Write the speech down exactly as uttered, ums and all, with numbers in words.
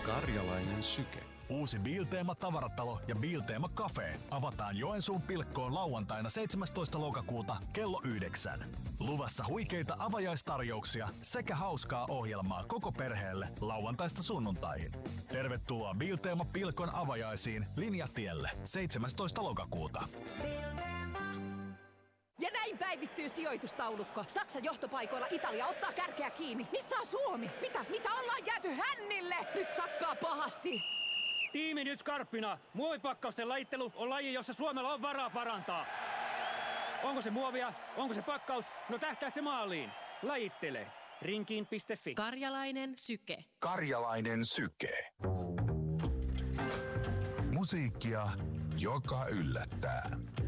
Karjalainen syke. Uusi Bilteema tavaratalo ja Bilteema Cafe avataan Joensuun Pilkkoon lauantaina seitsemästoista lokakuuta kello yhdeksän. Luvassa huikeita avajaistarjouksia sekä hauskaa ohjelmaa koko perheelle lauantaista sunnuntaihin. Tervetuloa Bilteema Pilkon avajaisiin Linjatielle seitsemästoista lokakuuta. Ja näin päivittyy sijoitustaulukko. Saksan johtopaikoilla Italia ottaa kärkeä kiinni. Missä on Suomi? Mitä? Mitä ollaan jääty hännille? Nyt sakkaa pahasti. Tiimi nyt skarppina. Muovipakkausten lajittelu on laji, jossa Suomella on varaa parantaa. Onko se muovia? Onko se pakkaus? No tähtää se maaliin. Lajittele. Rinkiin piste fi. Karjalainen syke. Karjalainen syke. Musiikkia, joka yllättää.